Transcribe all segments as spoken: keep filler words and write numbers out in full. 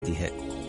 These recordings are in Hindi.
है।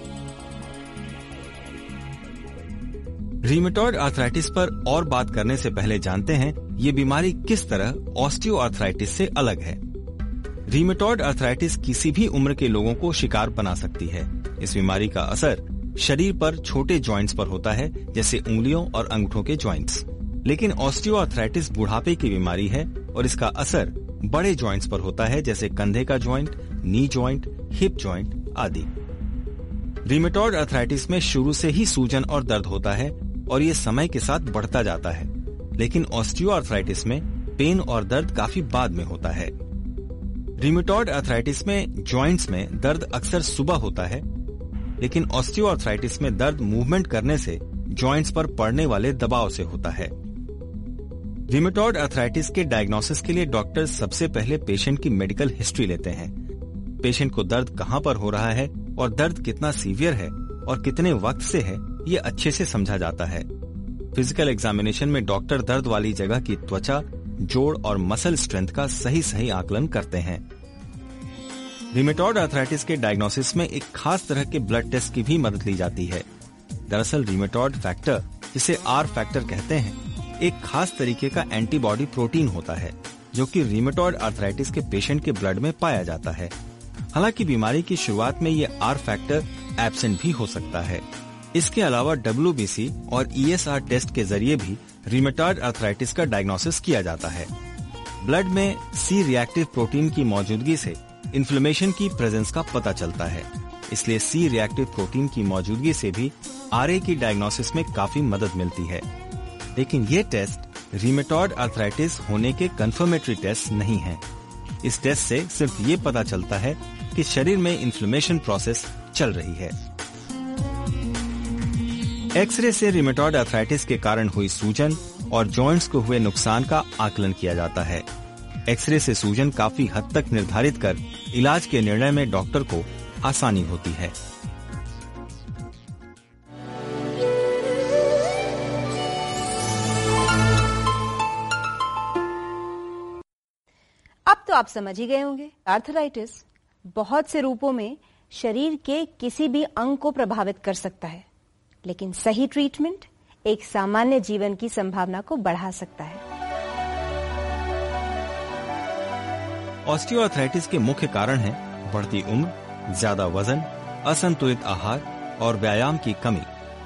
रीमेटॉइड आर्थराइटिस पर और बात करने से पहले जानते हैं ये बीमारी किस तरह ऑस्टियोआर्थराइटिस से अलग है। रीमेटॉइड आर्थराइटिस किसी भी उम्र के लोगों को शिकार बना सकती है। इस बीमारी का असर शरीर पर छोटे जॉइंट्स पर होता है, जैसे उंगलियों और अंगूठों के जॉइंट्स। लेकिन ऑस्टियोआर्थराइटिस बुढ़ापे की बीमारी है और इसका असर बड़े जॉइंट्स पर होता है, जैसे कंधे का joint, knee joint, hip joint आदि। रीमेटॉइड आर्थराइटिस में शुरू से ही सूजन और दर्द होता है और ये समय के साथ बढ़ता जाता है। लेकिन ऑस्टियोआर्थराइटिस में पेन और दर्द काफी बाद में होता है। रीमेटॉइड आर्थराइटिस में जॉइंट्स में दर्द अक्सर सुबह होता है, लेकिन ऑस्टियोआर्थराइटिस में दर्द मूवमेंट करने से जॉइंट्स पर पड़ने वाले दबाव से होता है। रीमेटॉइड आर्थराइटिस के डायग्नोसिस के लिए डॉक्टर सबसे पहले पेशेंट की मेडिकल हिस्ट्री लेते हैं। पेशेंट को दर्द कहां पर हो रहा है और दर्द कितना सीवियर है और कितने वक्त से है, ये अच्छे से समझा जाता है। फिजिकल एग्जामिनेशन में डॉक्टर दर्द वाली जगह की त्वचा, जोड़ और मसल स्ट्रेंथ का सही सही आकलन करते हैं। रीमेटॉइड आर्थराइटिस के डायग्नोसिस में एक खास तरह के ब्लड टेस्ट की भी मदद ली जाती है। दरअसल रीमेटॉइड फैक्टर, जिसे आर फैक्टर कहते हैं, एक खास तरीके का एंटीबॉडी प्रोटीन होता है जो कि रीमेटॉइड आर्थराइटिस के पेशेंट के ब्लड में पाया जाता है। हालांकि बीमारी की शुरुआत में ये आर फैक्टर एब्सेंट भी हो सकता है। इसके अलावा डब्ल्यू बी सी और ई एस आर टेस्ट के जरिए भी रीमेटॉइड आर्थराइटिस का डायग्नोसिस किया जाता है। ब्लड में सी रिएक्टिव प्रोटीन की मौजूदगी से इन्फ्लेमेशन की प्रेजेंस का पता चलता है, इसलिए सी रिएक्टिव प्रोटीन की मौजूदगी से भी आर ए की डायग्नोसिस में काफी मदद मिलती है। लेकिन ये टेस्ट रीमेटॉइड आर्थराइटिस होने के कंफर्मेटरी टेस्ट नहीं है। इस टेस्ट से सिर्फ ये पता चलता है कि शरीर में इन्फ्लेमेशन प्रोसेस चल रही है। एक्सरे से रीमेटॉइड आर्थराइटिस के कारण हुई सूजन और जॉइंट्स को हुए नुकसान का आकलन किया जाता है। एक्सरे से सूजन काफी हद तक निर्धारित कर इलाज के निर्णय में डॉक्टर को आसानी होती है। अब तो आप समझ ही गए होंगे, आर्थराइटिस बहुत से रूपों में शरीर के किसी भी अंग को प्रभावित कर सकता है, लेकिन सही ट्रीटमेंट एक सामान्य जीवन की संभावना को बढ़ा सकता है। ऑस्टियोआर्थराइटिस के मुख्य कारण हैं बढ़ती उम्र, ज्यादा वजन, असंतुलित आहार और व्यायाम की कमी।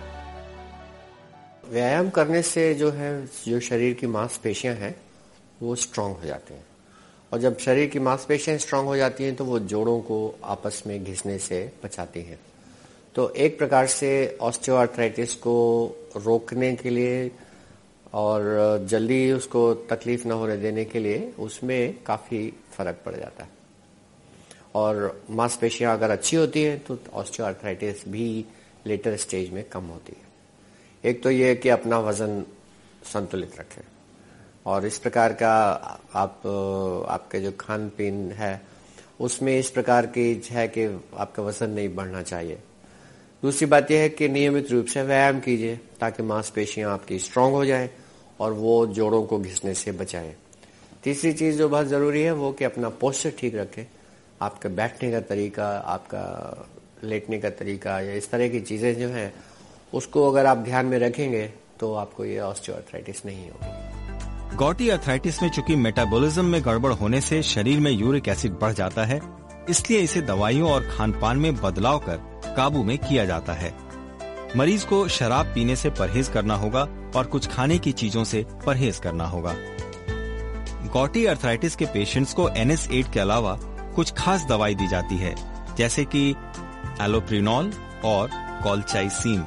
व्यायाम करने से जो है जो शरीर की मांसपेशियां हैं वो स्ट्रांग हो जाते हैं, और जब शरीर की मांसपेशियां स्ट्रांग हो जाती हैं तो वो जोड़ों को आपस में घिसने से बचाती हैं। तो एक प्रकार से ऑस्टियोआर्थराइटिस को रोकने के लिए और जल्दी उसको तकलीफ न होने देने के लिए उसमें काफी फर्क पड़ जाता है। और मांसपेशियां अगर अच्छी होती है तो ऑस्टियोआर्थराइटिस भी लेटर स्टेज में कम होती है। एक तो ये कि अपना वजन संतुलित रखें, और इस प्रकार का आप आपके जो खान पीन है उसमें इस प्रकार की है कि आपका वजन नहीं बढ़ना चाहिए। दूसरी बात यह है कि नियमित रूप से व्यायाम कीजिए ताकि मांसपेशियां आपकी स्ट्रांग हो जाए और वो जोड़ों को घिसने से बचाए। तीसरी चीज जो बहुत जरूरी है वो कि अपना पोस्चर ठीक रखें। आपका बैठने का तरीका, आपका लेटने का तरीका, या इस तरह की चीजें जो हैं उसको अगर आप ध्यान में रखेंगे तो आपको ये ऑस्टियोआर्थराइटिस नहीं होगी। गॉटी आर्थराइटिस में चूंकि मेटाबॉलिज्म में गड़बड़ होने से शरीर में यूरिक एसिड बढ़ जाता है, इसलिए इसे दवाइयों और खान पान में बदलाव कर काबू में किया जाता है। मरीज को शराब पीने से परहेज करना होगा और कुछ खाने की चीजों से परहेज करना होगा। गॉटी आर्थराइटिस के पेशेंट्स को एन एस एट के अलावा कुछ खास दवाई दी जाती है, जैसे कि एलोप्रिनॉल और कॉलचाइसिन।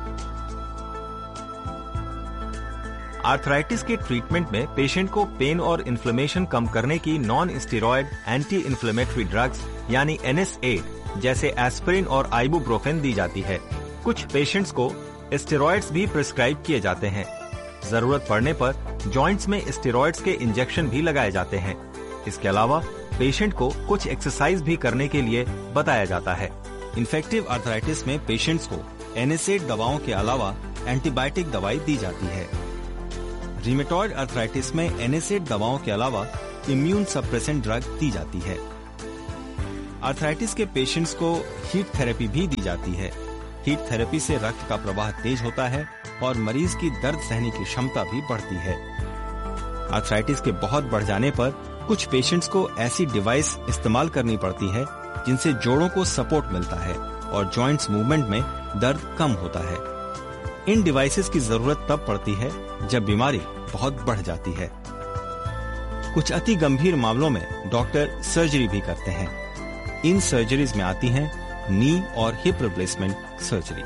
आर्थराइटिस के ट्रीटमेंट में पेशेंट को पेन और इन्फ्लेमेशन कम करने की non steroid anti inflammatory drugs यानी एन एस एट जैसे एस्पिरिन और आइबुप्रोफेन दी जाती है। कुछ पेशेंट्स को स्टेरॉइड्स भी प्रिस्क्राइब किए जाते हैं। जरूरत पड़ने पर जॉइंट्स में स्टेरॉइड्स के इंजेक्शन भी लगाए जाते हैं। इसके अलावा पेशेंट को कुछ एक्सरसाइज भी करने के लिए बताया जाता है। इन्फेक्टिव आर्थराइटिस में पेशेंट्स को एन एस एट दवाओं के अलावा एंटीबायोटिक दवाई दी जाती है। रीमेटॉइड आर्थराइटिस में एन एस एट दवाओं के अलावा इम्यून सप्रेसेंट ड्रग दी जाती है। आर्थराइटिस के पेशेंट्स को हीट थेरेपी भी दी जाती है। हीट थेरेपी से रक्त का प्रवाह तेज होता है और मरीज की दर्द सहने की क्षमता भी बढ़ती है। आर्थराइटिस के बहुत बढ़ जाने पर कुछ पेशेंट्स को ऐसी डिवाइस इस्तेमाल करनी पड़ती है जिनसे जोड़ों को सपोर्ट मिलता है और जॉइंट्स मूवमेंट में दर्द कम होता है। इन डिवाइसेस की जरूरत तब पड़ती है जब बीमारी बहुत बढ़ जाती है। कुछ अति गंभीर मामलों में डॉक्टर सर्जरी भी करते हैं। इन सर्जरीज में आती हैं नी और हिप रिप्लेसमेंट सर्जरी।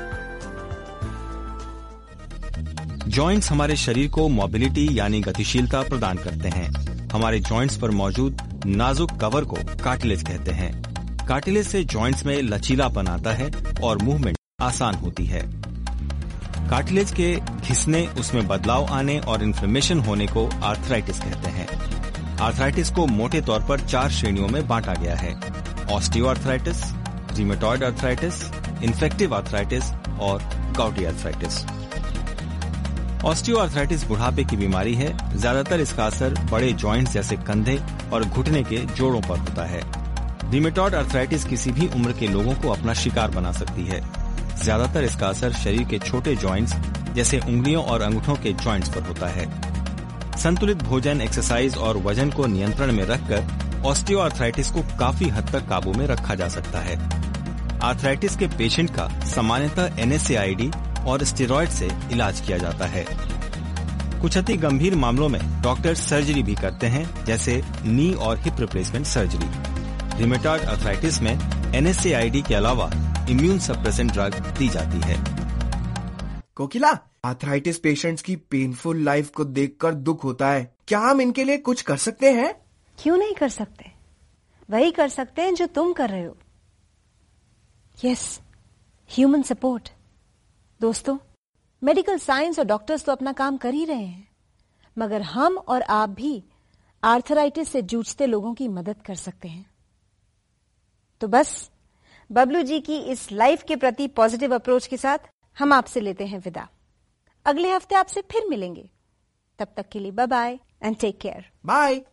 जॉइंट्स हमारे शरीर को मोबिलिटी यानी गतिशीलता प्रदान करते हैं। हमारे जॉइंट्स पर मौजूद नाजुक कवर को कार्टिलेज कहते हैं। कार्टिलेज से जॉइंट्स में लचीलापन आता है और मूवमेंट आसान होती है। कार्टिलेज के घिसने, उसमें बदलाव आने और इन्फ्लेमेशन होने को आर्थराइटिस कहते हैं। आर्थराइटिस को मोटे तौर पर चार श्रेणियों में बांटा गया है: osteoarthritis, rheumatoid arthritis, infective arthritis और गाउटी आर्थराइटिस। ऑस्टियोआर्थराइटिस बुढ़ापे की बीमारी है। ज्यादातर इसका असर बड़े जॉइंट्स जैसे कंधे और घुटने के जोड़ों पर होता है। रिमेटॉइड आर्थराइटिस किसी भी उम्र के लोगों को अपना शिकार बना सकती है। ज्यादातर इसका असर शरीर के छोटे जॉइंट्स जैसे उंगलियों और अंगूठों के जॉइंट्स पर होता है। संतुलित भोजन, एक्सरसाइज और वजन को नियंत्रण में रखकर ऑस्टियोआर्थराइटिस को काफी हद तक काबू में रखा जा सकता है। आर्थराइटिस के पेशेंट का सामान्यतः N S A I D और स्टेरॉइड से इलाज किया जाता है। कुछ अति गंभीर मामलों में डॉक्टर सर्जरी भी करते हैं, जैसे नी और hip replacement surgery. Rheumatoid arthritis में N S A I D के अलावा इम्यून सप्रेसेंट ड्रग दी जाती है। कोकिला, आर्थराइटिस पेशेंट्स की पेनफुल लाइफ को देखकर दुख होता है। क्या हम इनके लिए कुछ कर सकते हैं? क्यों नहीं कर सकते? वही कर सकते हैं जो तुम कर रहे हो। Yes, human support. दोस्तों, मेडिकल साइंस और डॉक्टर्स तो अपना काम कर ही रहे हैं, मगर हम और आप भी आर्थराइटिस से जूझते लोगों की मदद कर सकते हैं। तो बस बबलू जी की इस लाइफ के प्रति पॉजिटिव अप्रोच के साथ हम आपसे लेते हैं विदा। अगले हफ्ते आपसे फिर मिलेंगे। तब तक के लिए bye bye and take care. Bye.